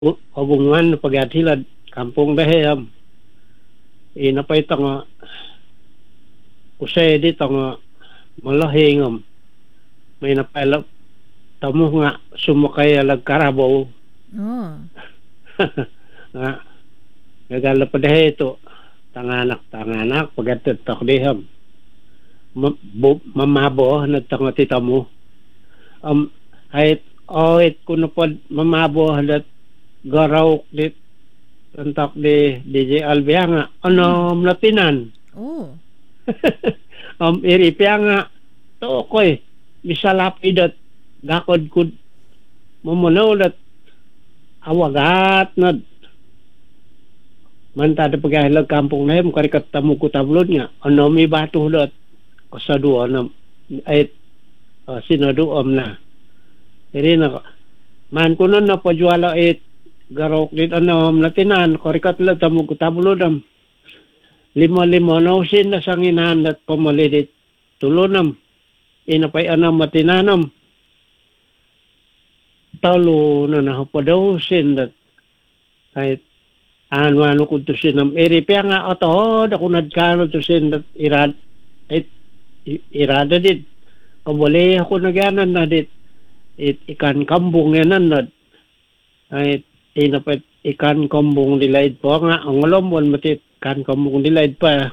hubungan paghatilad kampong dahayam inapay tanga usay di tanga malahingam may napalap tamo nga sumakay alag karabaw Oh. nga nagala pa dahay ito tanganak pagatot tak diham mamabo nagtanga tita mo ay oit kuno pod mamabo halat garaw dit tantak di DJ Albia nga ano mlatinan Oh. iripya nga to koy misalapidat gakod kud mamunaw dat awagat na mantada paghahilag kampong na yun karikat tamu ko tablod nga ano may bato dat kasado na ay sinaduom na iri na man ko nun na pajuala it garok dit ano latinan karikat la tamu ko tablod lima na usin na sanginan at pamalidit tulunam inapay anam matinanam talo na nahapadawsin at kahit ano ko to sinam iripya nga oto ako nadkano to sin at irada dit kabali ako nagyanan na dit ikan kambong yanan na ay inapay ikan kambong dilaid po nga ang ulomon matit kan kambong dilaid pa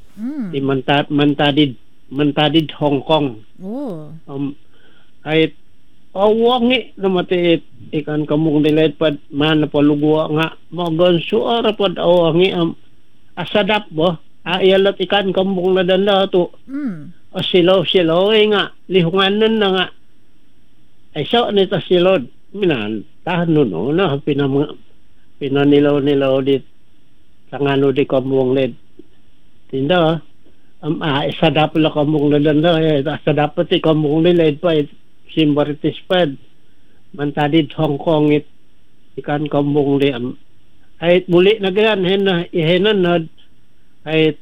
mantadid Hong Kong Oh. kahit awangi na matiit ikan kamong dilaid pa man na palugwa nga magansuara pa awangi asadap ba ayalat ikan kamong na danda to silaw nga lihunganan na nga ay so nita silod minan tahan no na pinanilaw dit sangano di kamong led tinda isadap la kamong na danda isadap pati kamong dilaid pa simbaritis pad mantadid Hong Kong ikan kambong di ay muli na ganyan ihenan na ay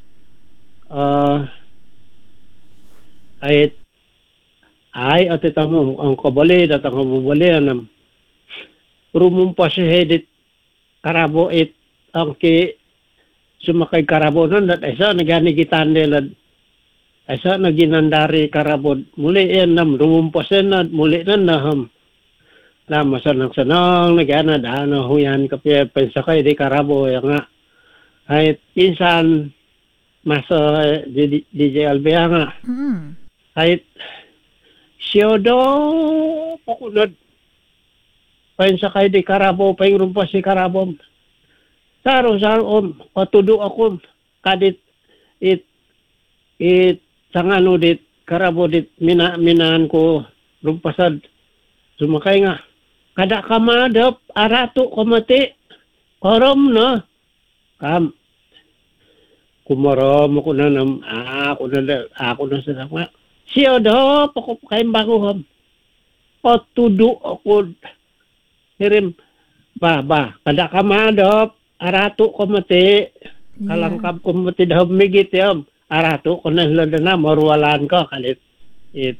at itamo ang kabali at ang kabali rumumpa si hedit karabo ang ki sumakay karabo nun at isa naganigitan nila asa naginandari karabod muli yan rumumpasan na muli na masanang nagana dana huyan kapya pensakay di karabo ya nga ay pinsan masa DJ Albea nga ay siyodo pakunod pensakay di karabo paingrumpas si karabo saro patudo ako kadit it sangano dit karabo dit minahan ko rumpasad sumakay nga kada kamadap arato kamati korom no kam kumarom ako na ako na sa nga siya do pako kay bago patudo ako hirim ba kada kamadap arato kamati kalangkab kamati daw migit yam arato ko na na marwalan ko kalit it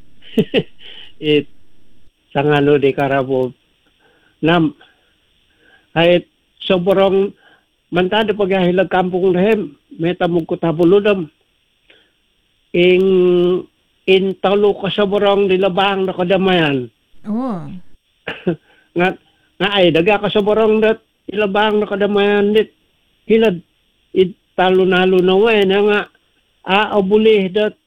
sangano di karabo nam ay sobrang mantado paghahilag kampong lahem metamog ko tabulodam intalo ka sobrang dilabang na kadamayan nga ay daga ka sobrang dat ilabang na kadamayan dit hilad talo nalo na wen nga abulih dat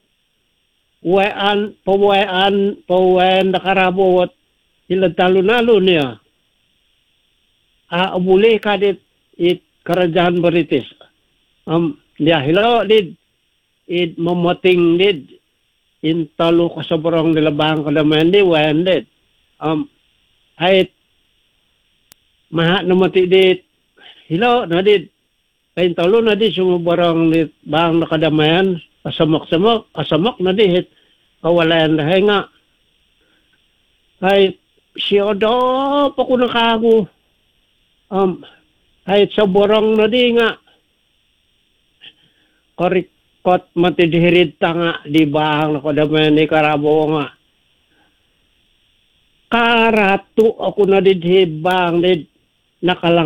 pawayan na karabo at ilang talo-nalo niya. Abulih kadit karajahan baritis. Hilo did mamating did intalo ka sobrang nilabang kadamayan di wayan did. Ay maha namati dit hilo na did kain talo na di sumubarang bang nakadamayan asamak na di hit kawalayan dahay nga ay siya daw pa ko nakago ay saborang na di nga korikot matidhirid ta nga di bang nakadamayan ni karabo nga karato ako na didhibang did nakalang